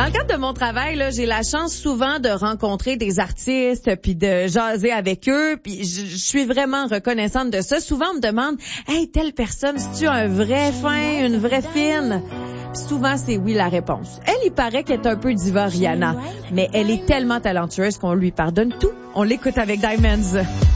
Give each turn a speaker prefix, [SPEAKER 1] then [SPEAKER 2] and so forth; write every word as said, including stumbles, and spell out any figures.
[SPEAKER 1] Dans le cadre de mon travail, là, j'ai la chance souvent de rencontrer des artistes puis de jaser avec eux, puis je, je suis vraiment reconnaissante de ça. Souvent, on me demande « Hey, telle personne, c'est-tu un vrai fin, une vraie fine? » Puis souvent, c'est oui la réponse. Elle, il paraît qu'elle est un peu diva, Rihanna, mais elle est tellement talentueuse qu'on lui pardonne tout. On l'écoute avec Diamonds.